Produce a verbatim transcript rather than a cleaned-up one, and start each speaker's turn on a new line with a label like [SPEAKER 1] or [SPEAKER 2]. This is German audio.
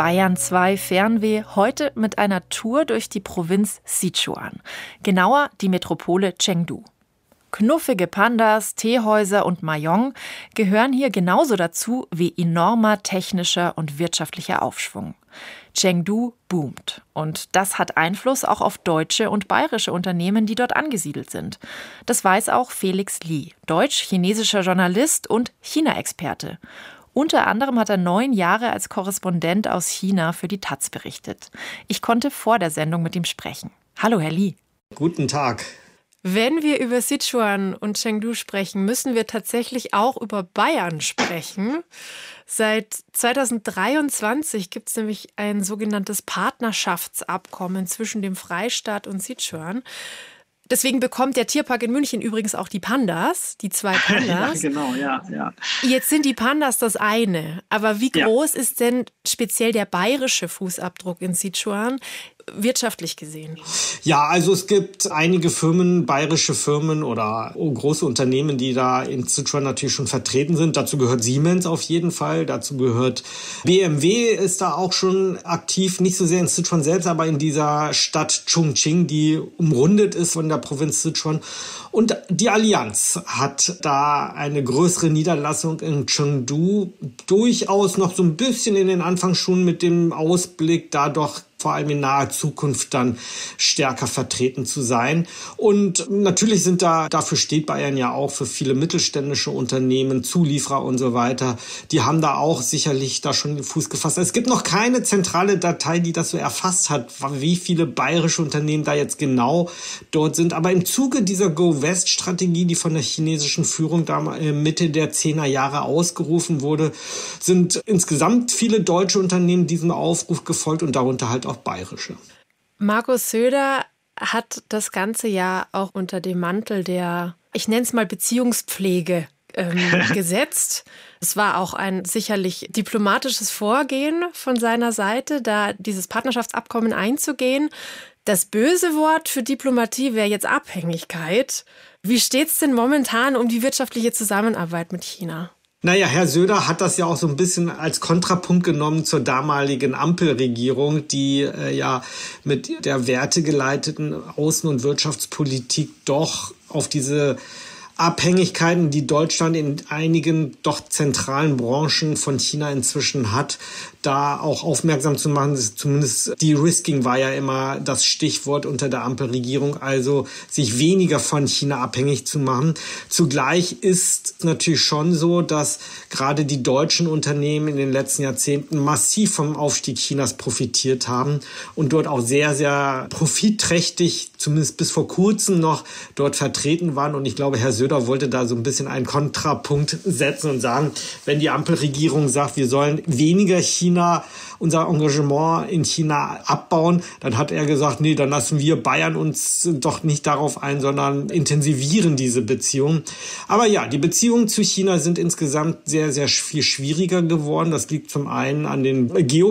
[SPEAKER 1] Bayern zwei Fernweh, heute mit einer Tour durch die Provinz Sichuan. Genauer die Metropole Chengdu. Knuffige Pandas, Teehäuser und Mahjong gehören hier genauso dazu wie enormer technischer und wirtschaftlicher Aufschwung. Chengdu boomt. Und das hat Einfluss auch auf deutsche und bayerische Unternehmen, die dort angesiedelt sind. Das weiß auch Felix Li, deutsch-chinesischer Journalist und China-Experte. Unter anderem hat er neun Jahre als Korrespondent aus China für die Taz berichtet. Ich konnte vor der Sendung mit ihm sprechen. Hallo, Herr Li.
[SPEAKER 2] Guten Tag.
[SPEAKER 1] Wenn wir über Sichuan und Chengdu sprechen, müssen wir tatsächlich auch über Bayern sprechen. Seit zweitausenddreiundzwanzig gibt es nämlich ein sogenanntes Partnerschaftsabkommen zwischen dem Freistaat und Sichuan. Deswegen bekommt der Tierpark in München übrigens auch die Pandas, die zwei Pandas.
[SPEAKER 2] Ja, genau, ja, ja.
[SPEAKER 1] Jetzt sind die Pandas das eine. Aber wie groß ja. ist denn speziell der bayerische Fußabdruck in Sichuan, wirtschaftlich gesehen?
[SPEAKER 2] Ja, also es gibt einige Firmen, bayerische Firmen oder große Unternehmen, die da in Sichuan natürlich schon vertreten sind. Dazu gehört Siemens auf jeden Fall. Dazu gehört B M W, ist da auch schon aktiv. Nicht so sehr in Sichuan selbst, aber in dieser Stadt Chongqing, die umrundet ist von der Provinz Sichuan. Und die Allianz hat da eine größere Niederlassung in Chengdu. Durchaus noch so ein bisschen in den Anfangsschuhen mit dem Ausblick, da doch vor allem in naher Zukunft dann stärker vertreten zu sein. Und natürlich sind da, dafür steht Bayern ja auch für viele mittelständische Unternehmen, Zulieferer und so weiter. Die haben da auch sicherlich da schon den Fuß gefasst. Es gibt noch keine zentrale Datei, die das so erfasst hat, wie viele bayerische Unternehmen da jetzt genau dort sind. Aber im Zuge dieser Go-West-Strategie, die von der chinesischen Führung da Mitte der zehner Jahre ausgerufen wurde, sind insgesamt viele deutsche Unternehmen diesem Aufruf gefolgt und darunter halt auch bayerische.
[SPEAKER 1] Markus Söder hat das ganze Jahr auch unter dem Mantel der, ich nenne es mal Beziehungspflege, ähm, gesetzt. Es war auch ein sicherlich diplomatisches Vorgehen von seiner Seite, da dieses Partnerschaftsabkommen einzugehen. Das böse Wort für Diplomatie wäre jetzt Abhängigkeit. Wie steht es denn momentan um die wirtschaftliche Zusammenarbeit mit China?
[SPEAKER 2] Naja, Herr Söder hat das ja auch so ein bisschen als Kontrapunkt genommen zur damaligen Ampelregierung, die äh, ja mit der wertegeleiteten Außen- und Wirtschaftspolitik doch auf diese Abhängigkeiten, die Deutschland in einigen doch zentralen Branchen von China inzwischen hat, da auch aufmerksam zu machen. Zumindest De-Risking war ja immer das Stichwort unter der Ampelregierung, also sich weniger von China abhängig zu machen. Zugleich ist natürlich schon so, dass gerade die deutschen Unternehmen in den letzten Jahrzehnten massiv vom Aufstieg Chinas profitiert haben und dort auch sehr, sehr profitträchtig, zumindest bis vor kurzem noch, dort vertreten waren. Und ich glaube, Herr Söder wollte da so ein bisschen einen Kontrapunkt setzen und sagen, wenn die Ampelregierung sagt, wir sollen weniger China unser Engagement in China abbauen, dann hat er gesagt, nee, dann lassen wir Bayern uns doch nicht darauf ein, sondern intensivieren diese Beziehungen. Aber ja, die Beziehungen zu China sind insgesamt sehr, sehr viel schwieriger geworden. Das liegt zum einen an den geopolitischen